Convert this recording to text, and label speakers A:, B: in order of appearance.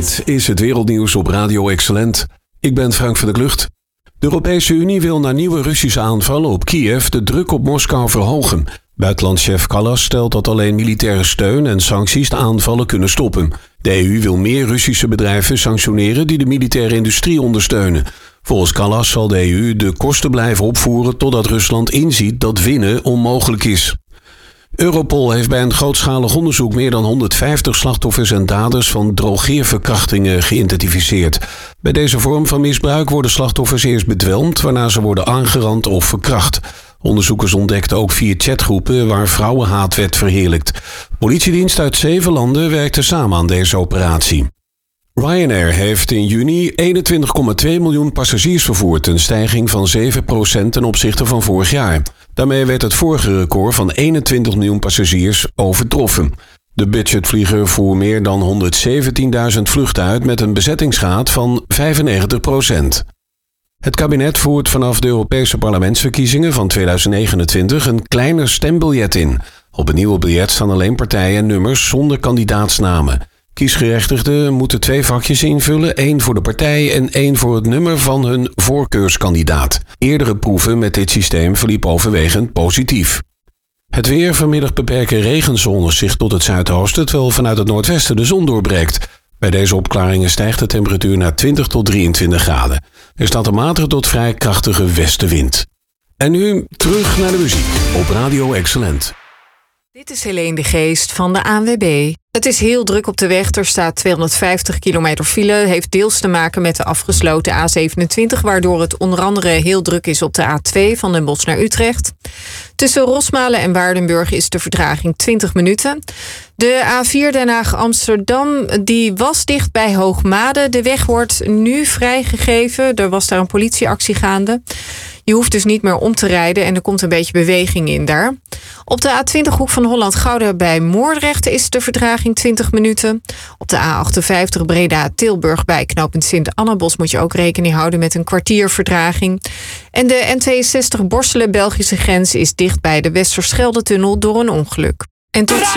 A: Dit is het wereldnieuws op Radio Excellent. Ik ben Frank van der Klucht. De Europese Unie wil na nieuwe Russische aanvallen op Kiev de druk op Moskou verhogen. Buitenlandschef Kallas stelt dat alleen militaire steun en sancties de aanvallen kunnen stoppen. De EU wil meer Russische bedrijven sanctioneren die de militaire industrie ondersteunen. Volgens Kallas zal de EU de kosten blijven opvoeren totdat Rusland inziet dat winnen onmogelijk is. Europol heeft bij een grootschalig onderzoek meer dan 150 slachtoffers en daders van drogeerverkrachtingen geïdentificeerd. Bij deze vorm van misbruik worden slachtoffers eerst bedwelmd, waarna ze worden aangerand of verkracht. Onderzoekers ontdekten ook 4 chatgroepen waar vrouwenhaat werd verheerlijkt. Politiedienst uit 7 landen werkte samen aan deze operatie. Ryanair heeft in juni 21,2 miljoen passagiers vervoerd, een stijging van 7% ten opzichte van vorig jaar. Daarmee werd het vorige record van 21 miljoen passagiers overtroffen. De budgetvlieger voer meer dan 117.000 vluchten uit met een bezettingsgraad van 95%. Het kabinet voert vanaf de Europese parlementsverkiezingen van 2029 een kleiner stembiljet in. Op het nieuwe biljet staan alleen partijen en nummers zonder kandidaatsnamen. Kiesgerechtigden moeten 2 vakjes invullen, 1 voor de partij en 1 voor het nummer van hun voorkeurskandidaat. Eerdere proeven met dit systeem verliepen overwegend positief. Het weer: vanmiddag beperken regenzones zich tot het zuidoosten, terwijl vanuit het noordwesten de zon doorbreekt. Bij deze opklaringen stijgt de temperatuur naar 20 tot 23 graden. Er staat een matige tot vrij krachtige westenwind. En nu terug naar de muziek op Radio Excellent.
B: Dit is Helene de Geest van de ANWB. Het is heel druk op de weg. Er staat 250 kilometer file. Heeft deels te maken met de afgesloten A27... waardoor het onder andere heel druk is op de A2 van Den Bosch naar Utrecht. Tussen Rosmalen en Waardenburg is de vertraging 20 minuten. De A4 Den Haag-Amsterdam die was dicht bij Hoogmade. De weg wordt nu vrijgegeven. Er was daar een politieactie gaande. Je hoeft dus niet meer om te rijden en er komt een beetje beweging in daar. Op de A20 hoek van Holland-Gouda bij Moordrecht is de vertraging 20 minuten. Op de A58 Breda-Tilburg bij knooppunt Sint-Annabos moet je ook rekening houden met een kwartier vertraging. En de N62 Borselen-Belgische grens is dicht bij de Westerschelde-tunnel door een ongeluk. En tot